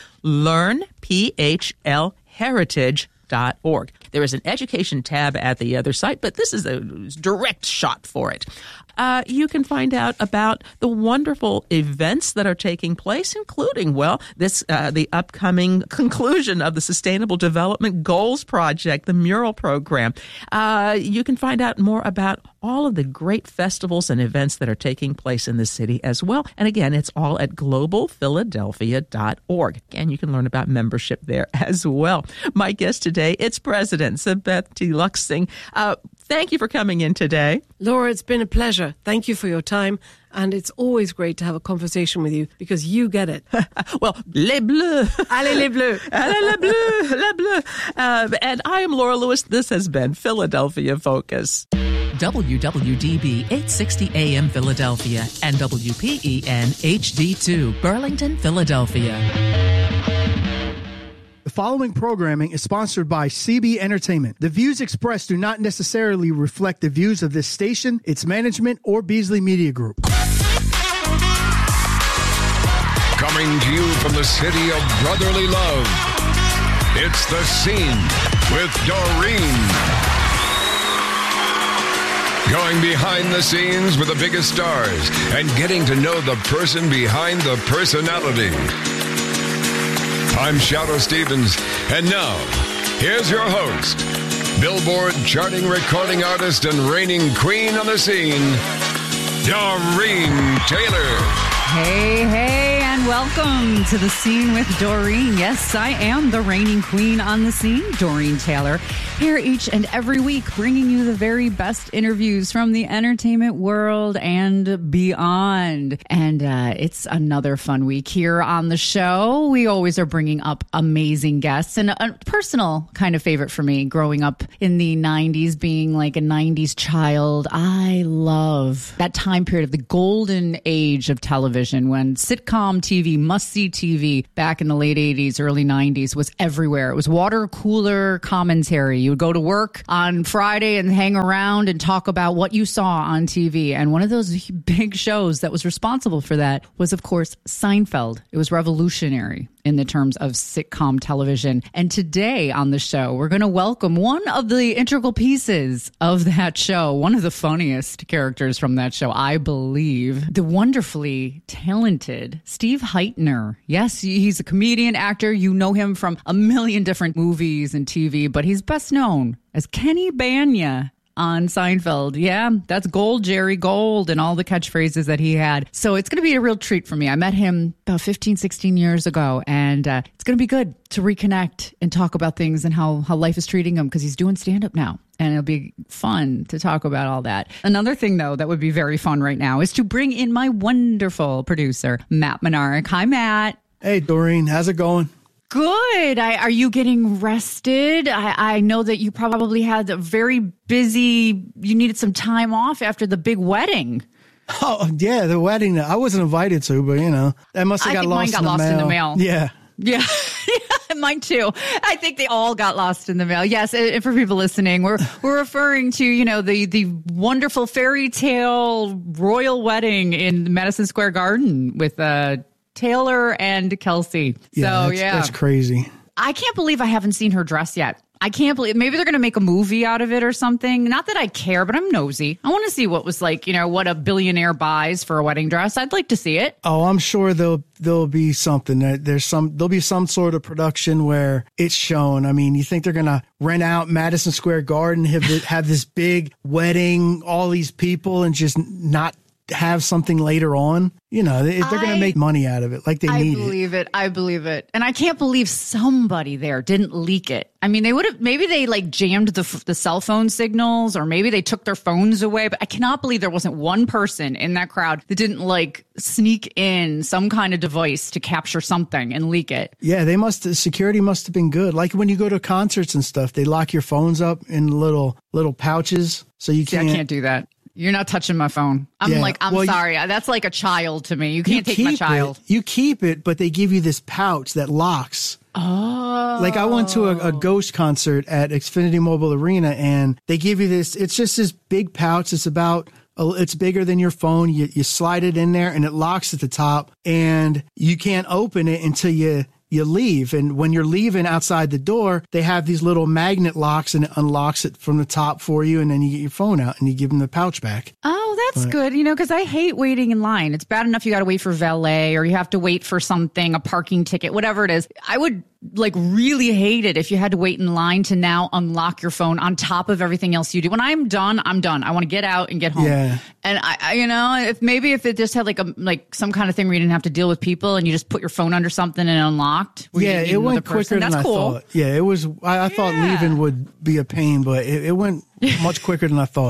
Speaker 3: learnphlheritage.org. There is an education tab at the other site, but this is a direct shot for it. You can find out about the wonderful events that are taking place, including, the upcoming conclusion of the Sustainable Development Goals Project, the mural program. You can find out more about all of the great festivals and events that are taking place in the city as well. And again, it's all at globalphiladelphia.org. And you can learn about membership there as well. My guest today, it's President Sebeth Luxing. Thank you for coming in today.
Speaker 9: Laura, it's been a pleasure. Thank you for your time. And it's always great to have a conversation with you because you get it.
Speaker 3: Les Bleus.
Speaker 9: Allez les Bleus.
Speaker 3: Allez les Bleus. Les Bleus. And I am Laura Lewis. This has been Philadelphia Focus. WWDB 860 AM Philadelphia and WPEN HD2 Burlington, Philadelphia.
Speaker 10: The following programming is sponsored by CB Entertainment. The views expressed do not necessarily reflect the views of this station, its management, or Beasley Media Group.
Speaker 11: Coming to you from the city of brotherly love, it's The Scene with Doreen. Going behind the scenes with the biggest stars and getting to know the person behind the personality. I'm Shadow Stevens, and now, here's your host, Billboard charting recording artist and reigning queen on the scene, Doreen Taylor.
Speaker 12: Hey, and welcome to The Scene with Doreen. Yes, I am the reigning queen on the scene, Doreen Taylor, here each and every week, bringing you the very best interviews from the entertainment world and beyond. And it's another fun week here on the show. We always are bringing up amazing guests, and a personal kind of favorite for me growing up in the 90s, being like a 90s child. I love that time period of the golden age of television, when sitcom TV, must-see TV back in the late 80s, early 90s was everywhere. It was water cooler commentary. You would go to work on Friday and hang around and talk about what you saw on TV. And one of those big shows that was responsible for that was, of course, Seinfeld. It was revolutionary in the terms of sitcom television. And today on the show, we're going to welcome one of the integral pieces of that show, one of the funniest characters from that show, I believe, the wonderfully talented Steve Heitner. Yes, he's a comedian, actor. You know him from a million different movies and TV, but he's best known as Kenny Bania on Seinfeld. Yeah, that's Gold, Jerry Gold, and all the catchphrases that he had. So it's going to be a real treat for me. I met him about 15, 16 years ago, and it's going to be good to reconnect and talk about things and how life is treating him, because he's doing stand-up now. And it'll be fun to talk about all that. Another thing, though, that would be very fun right now is to bring in my wonderful producer, Matt Menard. Hi, Matt.
Speaker 10: Hey, Doreen. How's it going?
Speaker 12: Good. Are you getting rested? I know that you probably had a very busy, you needed some time off after the big wedding.
Speaker 10: Oh, yeah, the wedding. I wasn't invited to, but, you know, that must have got lost in the mail. Yeah.
Speaker 12: Yeah. Mine too. I think they all got lost in the mail. Yes, and for people listening, we're referring to, you know, the wonderful fairy tale royal wedding in Madison Square Garden with Taylor and Kelsey.
Speaker 10: Yeah, that's crazy.
Speaker 12: I can't believe I haven't seen her dress yet. I can't believe, maybe they're going to make a movie out of it or something. Not that I care, but I'm nosy. I want to see what was like, you know, what a billionaire buys for a wedding dress. I'd like to see it.
Speaker 10: Oh, I'm sure there'll be something. There'll be some sort of production where it's shown. I mean, you think they're going to rent out Madison Square Garden, have this big wedding, all these people, and just not have something later on? You know, they're going to make money out of it like they need it.
Speaker 12: I believe it. And I can't believe somebody there didn't leak it. I mean, they would have, maybe they like jammed the cell phone signals, or maybe they took their phones away. But I cannot believe there wasn't one person in that crowd that didn't like sneak in some kind of device to capture something and leak it.
Speaker 10: Yeah, security must have been good. Like when you go to concerts and stuff, they lock your phones up in little pouches. So you can't.
Speaker 12: I can't do that. You're not touching my phone. I'm sorry. That's like a child to me. You can't take my child.
Speaker 10: You keep it, but they give you this pouch that locks.
Speaker 12: Oh.
Speaker 10: Like I went to a Ghost concert at Xfinity Mobile Arena, and they give you this. It's just this big pouch. It's bigger than your phone. You slide it in there, and it locks at the top, and you can't open it until you leave. And when you're leaving outside the door, they have these little magnet locks, and it unlocks it from the top for you. And then you get your phone out and you give them the pouch back.
Speaker 12: Oh, that's good. You know, because I hate waiting in line. It's bad enough you got to wait for valet, or you have to wait for something, a parking ticket, whatever it is. I would like really hate it if you had to wait in line to now unlock your phone on top of everything else you do. When I'm done, I'm done. I want to get out and get home.
Speaker 10: Yeah.
Speaker 12: And I you know, if it just had like some kind of thing where you didn't have to deal with people and you just put your phone under something and unlocked.
Speaker 10: Yeah, it went quicker than I thought. Yeah, it was. I thought leaving would be a pain, but it went much quicker than I thought.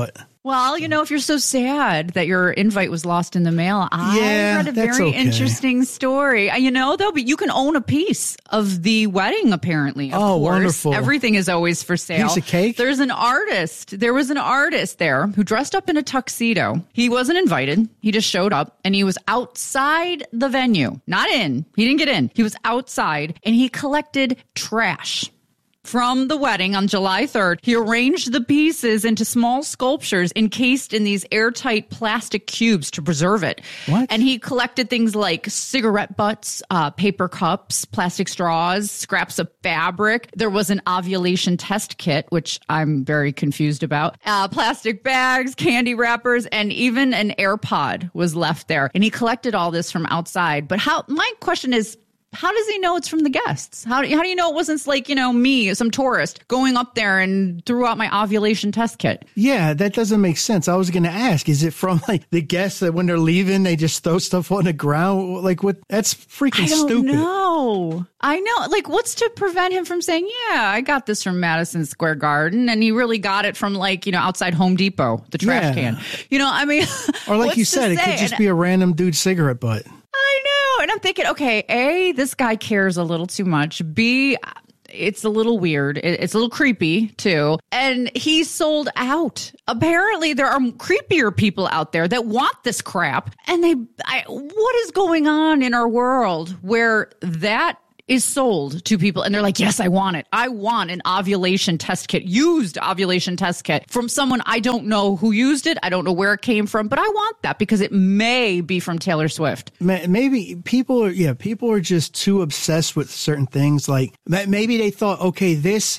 Speaker 12: Well, if you're so sad that your invite was lost in the mail, I read a very interesting story. Though, but you can own a piece of the wedding, apparently. Of course.
Speaker 10: Wonderful.
Speaker 12: Everything is always for sale.
Speaker 10: Piece of cake?
Speaker 12: There was an artist there who dressed up in a tuxedo. He wasn't invited. He just showed up, and he was outside the venue. Not in. He didn't get in. He was outside, and he collected trash from the wedding on July 3rd. He arranged the pieces into small sculptures encased in these airtight plastic cubes to preserve it.
Speaker 10: What?
Speaker 12: And he collected things like cigarette butts, paper cups, plastic straws, scraps of fabric. There was an ovulation test kit, which I'm very confused about. Plastic bags, candy wrappers, and even an AirPod was left there. And he collected all this from outside. But my question is, how does he know it's from the guests? How do you know it wasn't like, me, some tourist, going up there and threw out my ovulation test kit?
Speaker 10: Yeah, that doesn't make sense. I was going to ask, is it from the guests that when they're leaving, they just throw stuff on the ground? What? That's freaking stupid.
Speaker 12: I know. What's to prevent him from saying, yeah, I got this from Madison Square Garden, and he really got it from outside Home Depot, the trash can.
Speaker 10: Or like you said, it could just be a random dude's cigarette butt.
Speaker 12: I know. And I'm thinking, okay, A, this guy cares a little too much. B, it's a little weird. It's a little creepy, too. And he sold out. Apparently, there are creepier people out there that want this crap. And what is going on in our world where that is sold to people and they're like, yes, I want it. I want an ovulation test kit, used ovulation test kit from someone I don't know who used it. I don't know where it came from, but I want that because it may be from Taylor Swift.
Speaker 10: Maybe people are just too obsessed with certain things. Like maybe they thought, okay, this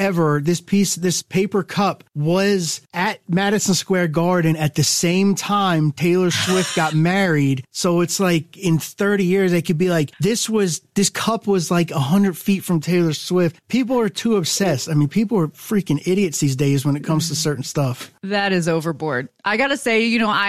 Speaker 10: paper cup was at Madison Square Garden at the same time Taylor Swift got married. So it's like in 30 years, they could be like, this cup was like 100 feet from Taylor Swift. People are too obsessed. I mean, people are freaking idiots these days when it comes to certain stuff.
Speaker 12: That is overboard. I got to say,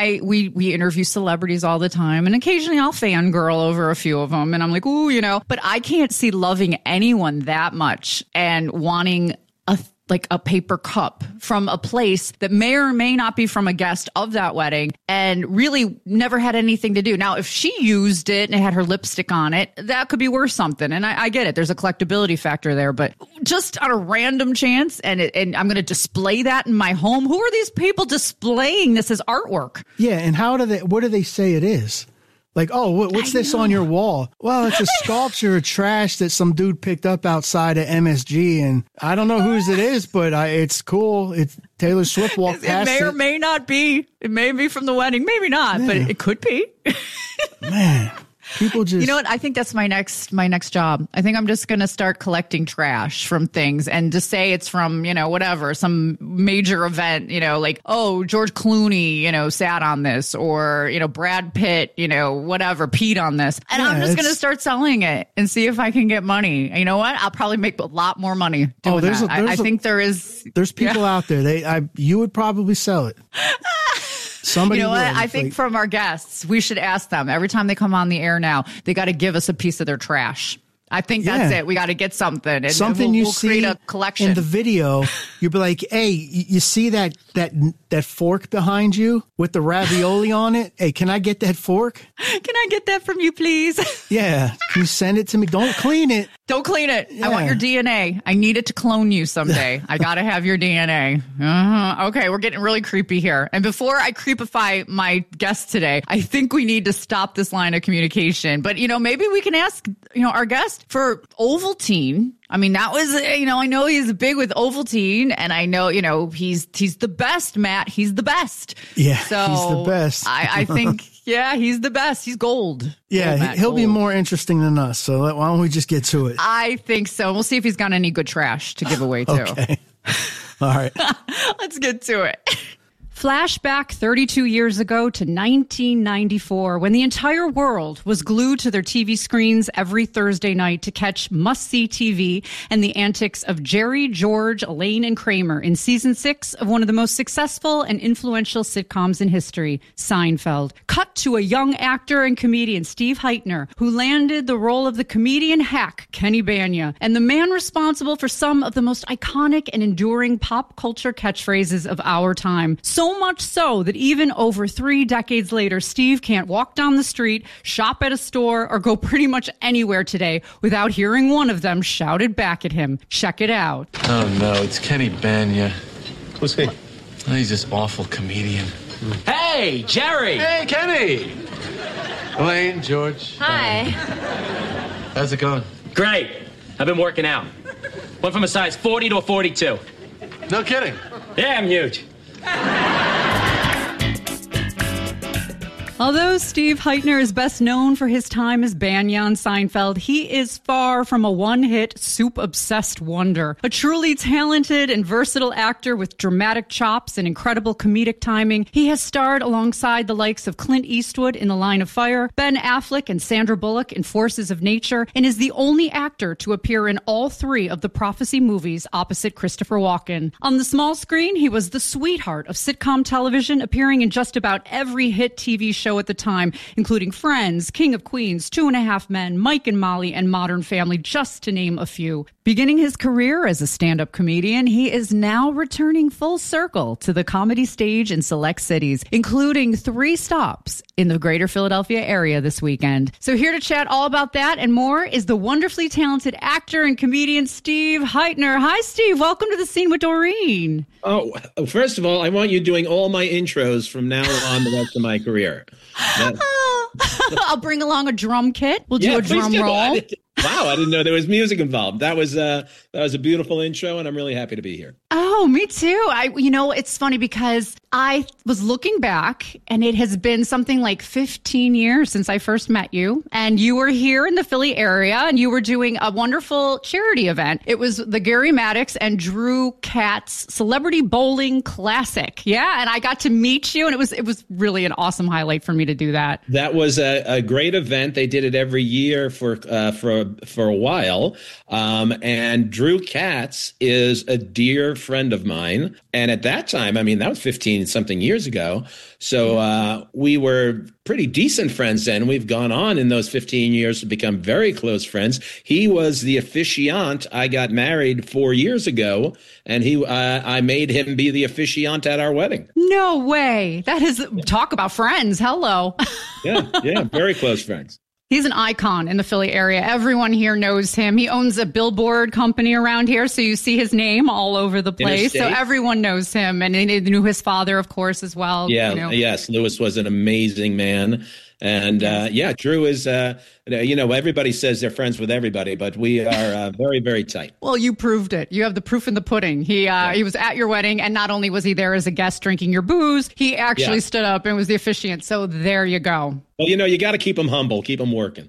Speaker 12: we interview celebrities all the time, and occasionally I'll fangirl over a few of them, and I'm like, ooh, but I can't see loving anyone that much and wanting a paper cup from a place that may or may not be from a guest of that wedding and really never had anything to do. Now, if she used it and it had her lipstick on it, that could be worth something. And I get it. There's a collectability factor there, but just on a random chance and I'm going to display that in my home. Who are these people displaying this as artwork?
Speaker 10: Yeah. And what do they say it is? Like, oh, what's this on your wall? Well, it's a sculpture of trash that some dude picked up outside of MSG, and I don't know whose it is, but it's cool. It's Taylor Swift walked past it.
Speaker 12: It may or may not be. It may be from the wedding, maybe not, but it could be.
Speaker 10: Man. People just...
Speaker 12: You know what? I think that's my next job. I think I'm just going to start collecting trash from things and to say it's from, whatever, some major event, like, oh, George Clooney, sat on this or, Brad Pitt, whatever, peed on this. And I'm just going to start selling it and see if I can get money. You know what? I'll probably make a lot more money doing that. I think there's
Speaker 10: people out there. You would probably sell it. Somebody,
Speaker 12: you know what? I think from our guests, we should ask them every time they come on the air now, they got to give us a piece of their trash. I think that's it. We got to get something. And we'll create a collection.
Speaker 10: In the video, you'll be like, hey, you see that fork behind you with the ravioli on it? Hey, can I get that fork?
Speaker 12: Can I get that from you, please?
Speaker 10: Yeah. Can you send it to me? Don't clean it.
Speaker 12: Don't clean it. Yeah. I want your DNA. I need it to clone you someday. I got to have your DNA. Okay, we're getting really creepy here. And before I creepify my guest today, I think we need to stop this line of communication. But, maybe we can ask, our guest for Ovaltine. I mean, that was, I know he's big with Ovaltine, and I know, he's the best, Matt. He's the best.
Speaker 10: Yeah,
Speaker 12: so
Speaker 10: he's the best.
Speaker 12: I think, he's the best. He's gold.
Speaker 10: Yeah,
Speaker 12: gold,
Speaker 10: he'll be more interesting than us. So why don't we just get to it?
Speaker 12: I think so. We'll see if he's got any good trash to give away, too.
Speaker 10: Okay. All right.
Speaker 12: Let's get to it. Flashback 32 years ago to 1994, when the entire world was glued to their TV screens every Thursday night to catch must-see TV and the antics of Jerry, George, Elaine, and Kramer in season 6 of one of the most successful and influential sitcoms in history, Seinfeld. Cut to a young actor and comedian, Steve Heitner, who landed the role of the comedian hack, Kenny Bania, and the man responsible for some of the most iconic and enduring pop culture catchphrases of our time. So So much so that even over 3 decades later, Steve can't walk down the street, shop at a store, or go pretty much anywhere today without hearing one of them shouted back at him. Check it out.
Speaker 13: Oh, no, it's Kenny Banya.
Speaker 14: Who's he?
Speaker 13: Oh, he's this awful comedian.
Speaker 14: Hey, Jerry!
Speaker 13: Hey, Kenny! Elaine, George.
Speaker 15: Hi.
Speaker 13: How's it going?
Speaker 14: Great. I've been working out. Went from a size 40 to a 42.
Speaker 13: No kidding.
Speaker 14: Yeah, I'm huge.
Speaker 12: Although Steve Heitner is best known for his time as Banya on Seinfeld, he is far from a one-hit, soup-obsessed wonder. A truly talented and versatile actor with dramatic chops and incredible comedic timing, he has starred alongside the likes of Clint Eastwood in The Line of Fire, Ben Affleck and Sandra Bullock in Forces of Nature, and is the only actor to appear in all 3 of the Prophecy movies opposite Christopher Walken. On the small screen, he was the sweetheart of sitcom television, appearing in just about every hit TV show at the time, including Friends, King of Queens, 2.5 Men, Mike and Molly, and Modern Family, just to name a few. Beginning his career as a stand-up comedian, he is now returning full circle to the comedy stage in select cities, including 3 stops in the greater Philadelphia area this weekend. So here to chat all about that and more is the wonderfully talented actor and comedian Steve Heitner. Hi, Steve. Welcome to The Scene with Doreen.
Speaker 16: Oh, first of all, I want you doing all my intros from now on the rest of my career.
Speaker 12: I'll bring along a drum kit. We'll do a drum roll.
Speaker 16: Wow, I didn't know there was music involved. That was a beautiful intro, and I'm really happy to be here.
Speaker 12: Oh, me too. It's funny because I was looking back, and it has been something like 15 years since I first met you, and you were here in the Philly area, and you were doing a wonderful charity event. It was the Gary Maddox and Drew Katz Celebrity Bowling Classic. Yeah, and I got to meet you, and it was really an awesome highlight for me to do that.
Speaker 16: That was a great event. They did it every year for a while, and Drew Katz is a dear friend of mine. And at that time, I mean, that was 15 something years ago. So we were pretty decent friends then. We've gone on in those 15 years to become very close friends. He was the officiant. I got married 4 years ago, and I made him be the officiant at our wedding.
Speaker 12: No way. That is, talk about friends. Hello.
Speaker 16: Yeah, very close friends.
Speaker 12: He's an icon in the Philly area. Everyone here knows him. He owns a billboard company around here, so you see his name all over the place. Interstate. So everyone knows him, and they knew his father, of course, as well.
Speaker 16: Yeah, yes, Lewis was an amazing man. And Drew is, everybody says they're friends with everybody, but we are very, very tight.
Speaker 12: Well, you proved it. You have the proof in the pudding. He was at your wedding, and not only was he there as a guest drinking your booze, he actually stood up and was the officiant. So there you go.
Speaker 16: Well, you got to keep him humble, keep him working.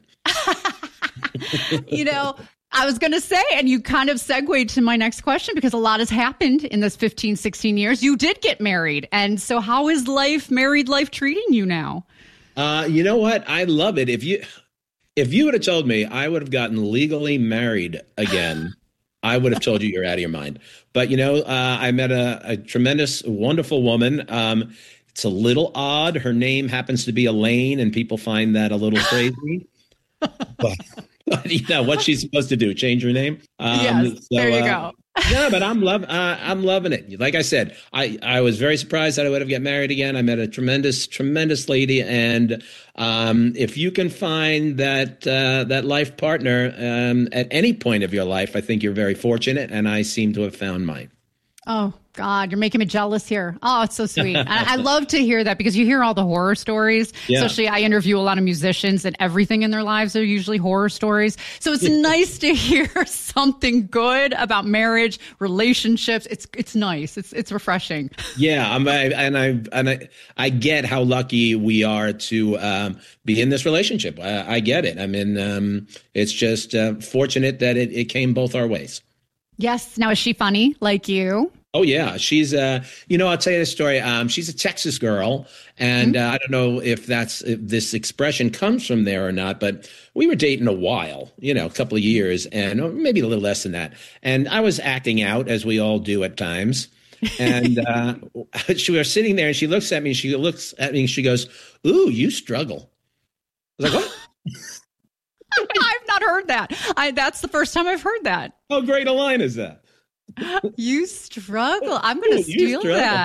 Speaker 12: I was going to say, and you kind of segued to my next question because a lot has happened in this 15, 16 years. You did get married. And so how is married life treating you now?
Speaker 16: You know what? I love it. If you would have told me I would have gotten legally married again, I would have told you you're out of your mind. But, I met a tremendous, wonderful woman. It's a little odd. Her name happens to be Elaine, and people find that a little crazy. but what's she supposed to do? Change her name?
Speaker 12: There you go.
Speaker 16: No, but I'm loving it. Like I said, I was very surprised that I would have get married again. I met a tremendous lady, and if you can find that life partner at any point of your life, I think you're very fortunate, and I seem to have found mine.
Speaker 12: Oh, God, you're making me jealous here. Oh, it's so sweet. I love to hear that because you hear all the horror stories. Yeah. Especially I interview a lot of musicians and everything in their lives are usually horror stories. So it's nice to hear something good about marriage, relationships. It's nice. It's refreshing.
Speaker 16: Yeah. I get how lucky we are to be in this relationship. I get it. I mean, it's just fortunate that it came both our ways.
Speaker 12: Yes. Now, is she funny like you?
Speaker 16: Oh, yeah. She's, I'll tell you the story. She's a Texas girl, and I don't know if this expression comes from there or not, but we were dating a while, a couple of years, and maybe a little less than that. And I was acting out, as we all do at times. And we were sitting there, and she looks at me, and she goes, "Ooh, you struggle." I was like, "What?"
Speaker 12: I've not heard that. That's the first time I've heard that.
Speaker 16: How great a line is that?
Speaker 12: You struggle. I'm going to steal that.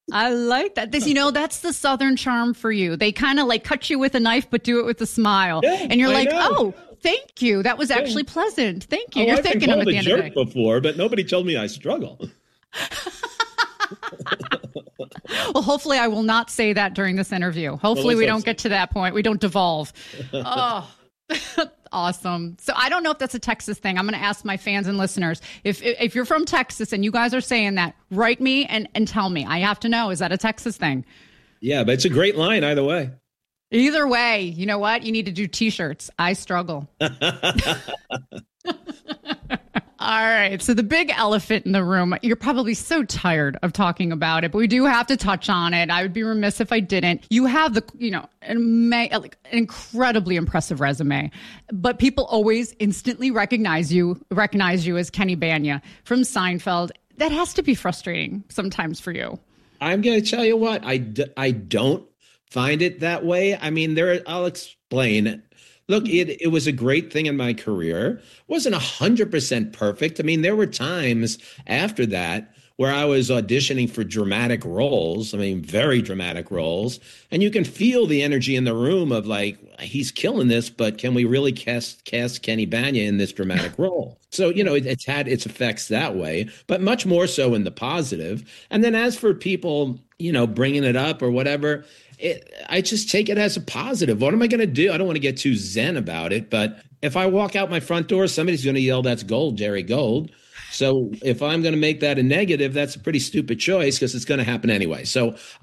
Speaker 12: I like that. This, that's the Southern charm for you. They kind of like cut you with a knife, but do it with a smile.
Speaker 16: Yeah,
Speaker 12: and you're
Speaker 16: I
Speaker 12: like,
Speaker 16: know.
Speaker 12: Oh, thank you. That was actually pleasant. Thank you. You're thinking of it at the end of the day.
Speaker 16: Before, but nobody told me I struggle.
Speaker 12: Well, hopefully I will not say that during this interview. Hopefully we don't get to that point. We don't devolve. Oh, awesome. So I don't know if that's a Texas thing. I'm going to ask my fans and listeners. If you're from Texas and you guys are saying that, write me and tell me. I have to know. Is that a Texas thing?
Speaker 16: Yeah, but it's a great line either way.
Speaker 12: Either way, you know what? You need to do T-shirts. I struggle. All right. So the big elephant in the room, you're probably so tired of talking about it, but we do have to touch on it. I would be remiss if I didn't. You have an incredibly impressive resume, but people always instantly recognize you as Kenny Bania from Seinfeld. That has to be frustrating sometimes for you.
Speaker 16: I'm going to tell you what, I don't find it that way. I mean, I'll explain. Look, it was a great thing in my career. Wasn't 100% perfect. I mean, there were times after that where I was auditioning for dramatic roles. I mean, very dramatic roles. And you can feel the energy in the room of like, he's killing this, but can we really cast Kenny Bania in this dramatic role? So, it's had its effects that way, but much more so in the positive. And then as for people, bringing it up or whatever, I just take it as a positive. What am I going to do? I don't want to get too zen about it, but if I walk out my front door, somebody's going to yell, "That's gold, Jerry Gold." So if I'm going to make that a negative, that's a pretty stupid choice because it's going to happen anyway. So